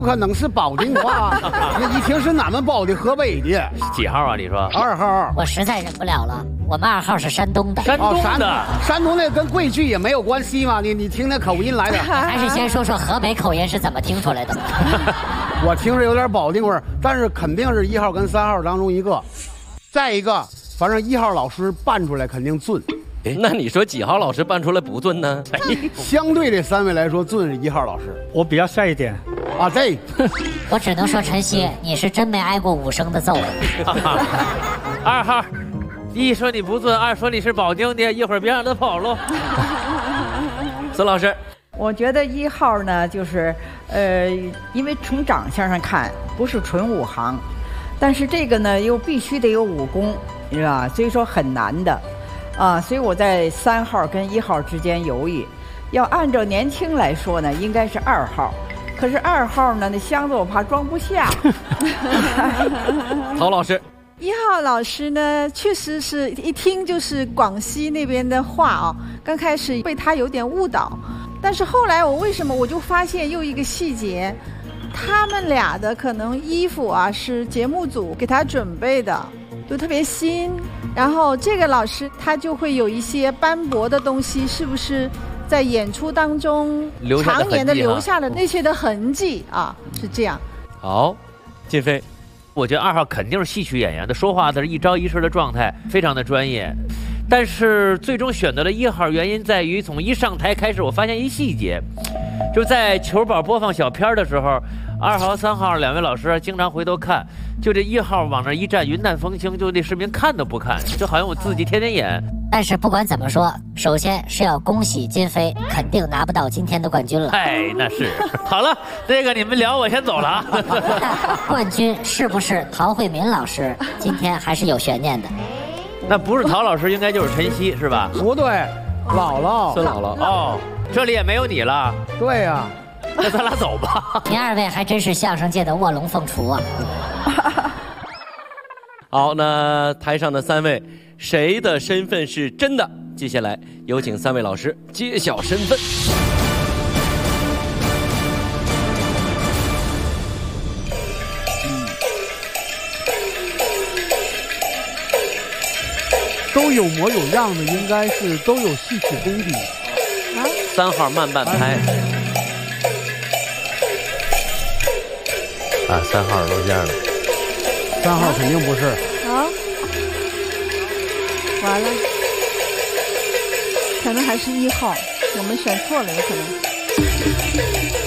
可能是保定话，那一听是俺们保的河北的。 几号啊？你说 2号。 我实在忍不了了，我们2号是山东的。 山东的， 山东的跟贵剧也没有关系嘛？你听那口音来的。 还是先说说河北口音是怎么听出来的。 我听着有点保定味儿，但是肯定是1号跟3号当中一个。再一个，反正1号老师办出来肯定准。 那你说几号老师办出来不准呢？ 相对这3位来说，准是1号老师。 我比较帅一点。 啊，对。 我只能说晨曦，你是真没挨过5声的揍。 2号，一说你不准，2说你是保定的，一会儿别让他跑喽。 孙老师， 我觉得1号呢，就是因为从长相上看不是纯武行，但是这个呢又必须得有武功，是吧？所以说很难的。所以我在3号跟1号之间犹豫。要按照年轻来说呢，应该是2号。可是2号呢，那箱子我怕装不下。 陶老师 ，1号老师呢，确实是一听就是广西那边的话啊。刚开始被他有点误导，但是后来我就发现又一个细节，他们俩的可能衣服啊是节目组给他准备的，就特别新。然后这个老师他就会有一些斑驳的东西，是不是在演出当中常年的留下的那些的痕迹啊？是这样。 好，金飞， 我觉得2号肯定是戏曲演员，他说话的是一招一式的状态，非常的专业。但是最终选择了1号，原因在于从一上台开始，我发现一细节，就在球宝播放小片的时候，2号、3号2位老师经常回头看，就这1号往那一站，云淡风轻，就那视频看都不看，就好像我自己天天演。 但是不管怎么说，首先是要恭喜金飞，肯定拿不到今天的冠军了。 哎，那是。好了，这个你们聊，我先走了啊。 冠军是不是陶慧敏老师？今天还是有悬念的。 那不是陶老师，应该就是晨曦，是吧？ 不对，姥姥， 孙姥姥。 哦，这里也没有你了。 对呀。 那咱俩走吧。 您2位还真是相声界的卧龙凤雏啊。 好，那台上的3位，谁的身份是真的？接下来有请3位老师揭晓身份。 都有模有样的，应该是都有戏曲功底。 3号慢半拍。 3号露馅了。 3号肯定不是。 好，完了，可能还是1号，我们选错了，有可能。